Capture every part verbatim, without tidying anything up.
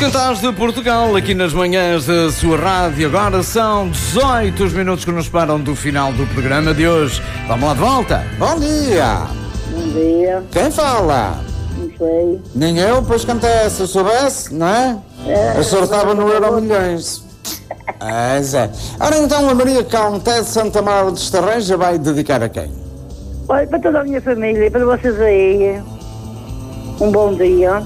cantares de Portugal, aqui nas manhãs da sua rádio. Agora são dezoito os minutos que nos param do final do programa de hoje. Vamos lá de volta. Bom dia. Bom dia. Quem fala? Não sei. Nem eu, pois cantei, se eu soubesse, não é? É, eu sortava no Euro Milhões. É, Zé. Ora então, a Maria Calté de Santa Maria de Estarreja vai dedicar a quem? Olha, para toda a minha família, para vocês aí, um bom dia.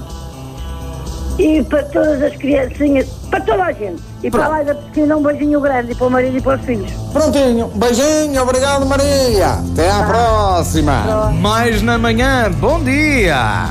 E para todas as criancinhas, para toda a gente. E para lá da pequena, um beijinho grande, e para o marido e para os filhos. Prontinho, beijinho, obrigado Maria. Até à Tá. próxima. Pronto. Mais na manhã, bom dia.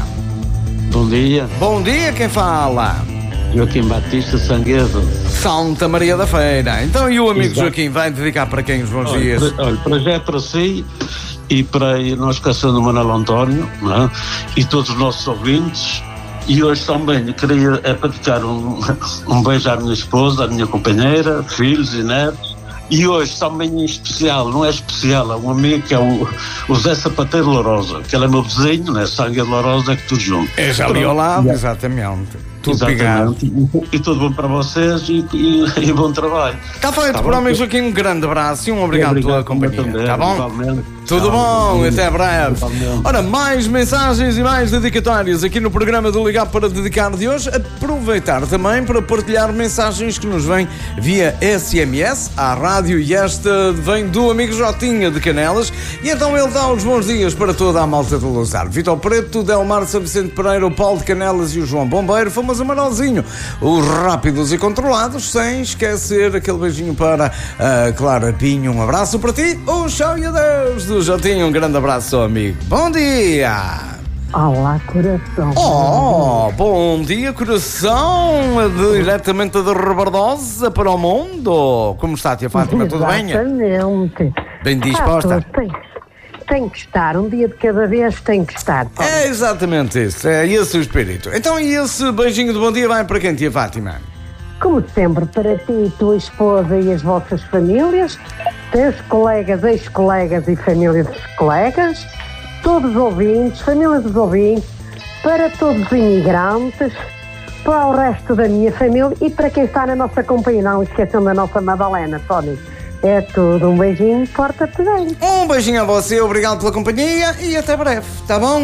Bom dia, Bom dia, quem fala? Joaquim Batista Sanguedo. Santa Maria da Feira. Então, e o amigo Exato. Joaquim vai dedicar para quem os bons Olha, dias? para, olha, para já é para si e para a nossa canção do Manuel António, não é? E todos os nossos ouvintes. E hoje também queria é para dedicar um, um beijo à minha esposa, à minha companheira, filhos e netos. E hoje também em especial, não é especial, é um amigo que é o, o Zé Sapateiro Lourosa, que ele é meu vizinho, né? Sangue de Lourosa, é que tudo junto. É já ali ao lado, exatamente. Tudo pegado. Exatamente. E tudo bom para vocês e, e, e bom trabalho. Está feito, Tá por bom? amigo Joaquim, um grande abraço e um obrigado, pela companhia. também, Está bom? igualmente. Tudo Tá bom, até breve. Igualmente. Ora, mais mensagens e mais dedicatórias aqui no programa do Ligar para Dedicar de hoje. Aproveitar também para partilhar mensagens que nos vêm via S M S à rádio, e esta vem do amigo Jotinha de Canelas. E então ele dá os bons dias para toda a malta de Lousar. Vitor Preto, Delmar São Vicente Pereira, o Paulo de Canelas e o João Bombeiro. Fomos Amaralzinho, os rápidos e controlados, sem esquecer aquele beijinho para a Clara Pinho. Um abraço para ti, um tchau e adeus do Jotinho. Um grande abraço, amigo. Bom dia. Olá, coração. Oh, bom dia, coração, diretamente de Rebordosa para o mundo. Como está, tia Fátima? Tudo bem? Exatamente. Bem disposta? Ah, tem, tem que estar, um dia de cada vez tem que estar. Paulo. É exatamente isso, é esse o espírito. Então, e esse beijinho de bom dia vai para quem, tia Fátima? Como sempre, para ti, tua esposa e as vossas famílias, teus colegas, ex-colegas e família dos colegas, todos os ouvintes, família dos ouvintes, para todos os imigrantes, para o resto da minha família e para quem está na nossa companhia, não esqueçam da nossa Madalena, Tony. É tudo, um beijinho, porta-te bem. Um beijinho a você, obrigado pela companhia e até breve, tá bom?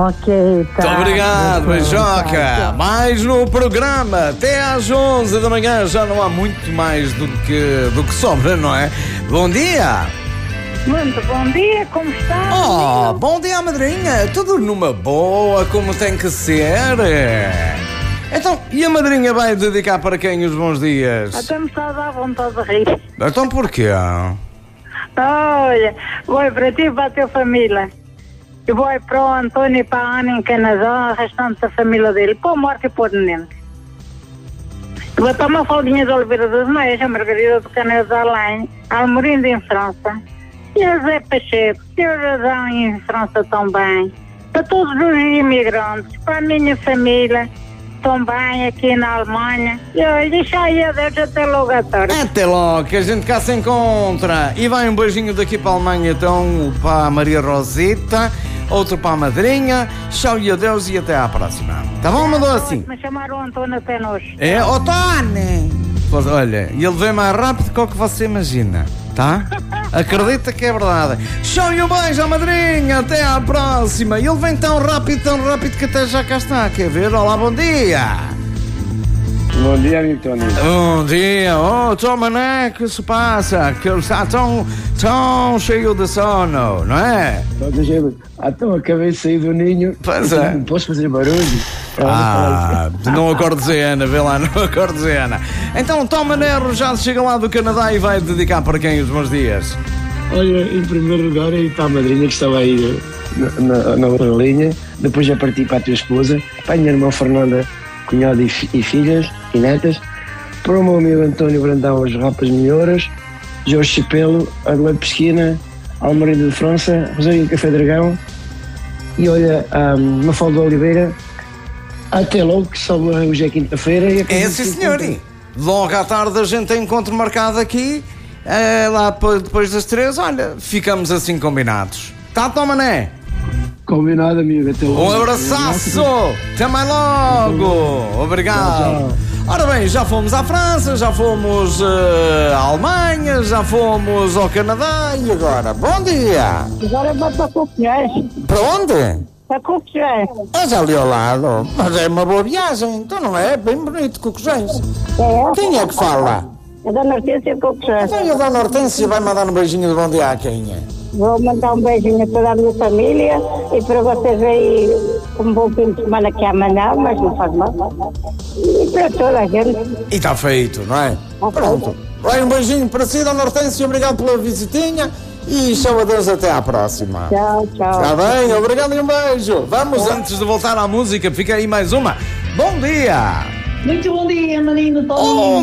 Ok, tá. Muito obrigado, beijoca. Mais no programa, até às onze da manhã. Já não há muito mais do que, do que sobra, não é? Bom dia. Muito bom dia, como está? Oh, bom dia, madrinha. Tudo numa boa, como tem que ser. Então, e a madrinha vai dedicar para quem os bons dias? Até me está a dar vontade de rir. Então porquê? Olha, vou para ti e para a tua família. E vou para o Antônio e para a Ana em Canadá, o restante da família dele, para o Marco e para o Neném. Vou para uma Faldinha de Oliveira das Meias, a Margarida do Canadá lá em Almorindo, em França. E o Zé Pacheco, e o Radão em França também. Para todos os imigrantes, para a minha família também aqui na Alemanha. E olha, deixa aí a Deus até logo à tarde. Até logo, que a gente cá se encontra. E vai um beijinho daqui para a Alemanha, então, para a Maria Rosita, outro para a madrinha. Tchau e adeus e até à próxima. Tá bom, mandou assim? Me chamaram o Antônio até nós. É, ô Tony! Pois, olha, ele vem mais rápido do que você imagina, tá? Acredita que é verdade. Tchau e um beijo à madrinha, até à próxima. E ele vem tão rápido, tão rápido que até já cá está. Quer ver? Olá, bom dia! Bom dia, Antônio. Bom dia, oh, Tom Mané, que se passa? Que ele está tão, tão cheio de sono, não é? Então, acabei de sair do ninho. Pois é. Não posso fazer barulho. Ah, não acordes a Ana, vê lá, não acordes a Ana. Então, Tom Mané já chega lá do Canadá e vai dedicar para quem os bons dias? Olha, em primeiro lugar, aí está a madrinha que estava aí na, na, na outra linha. Depois já parti para a tua esposa, para a minha irmã Fernanda, cunhado e, fi, e filhas e netas, para o meu amigo António Brandão, as Rapas Melhoras, Jorge Chipelo, Adelaide Pesquina, Almorindo de França, Rosário Café Dragão e olha, um, Mafalda Oliveira. Até logo, que só hoje é quinta-feira. E é sim, senhor. Logo à tarde a gente tem encontro marcado aqui, é, lá depois das três. Olha, ficamos assim combinados. Tá, Tom Mané? Combinado, amigo. Até logo. Um abraço! Até mais logo! Obrigado! Tchau, tchau. Ora bem, já fomos à França, já fomos uh, à Alemanha, já fomos ao Canadá e agora? Bom dia! Agora vou para Coquilhões. Para onde? Para Coquilhões. É já ali ao lado, mas é uma boa viagem, então não é? Bem bonito, Coquilhões. É? Quem é que fala? É da Hortência de Coquilhões. Então a Dona Hortência vai mandar um beijinho de bom dia a quem é? Vou mandar um beijinho a toda a minha família e para vocês aí um bom fim de semana que é amanhã, mas não faz mal. E para toda a gente. E está feito, não é? Ok. Pronto. Vai um beijinho para si, Dona Hortência, obrigado pela visitinha e tchau, adeus, até à próxima. Tchau, tchau. Está bem, obrigado e um beijo. Vamos, antes de voltar à música, fica aí mais uma. Bom dia! Muito bom dia, menino Toninho. Oh,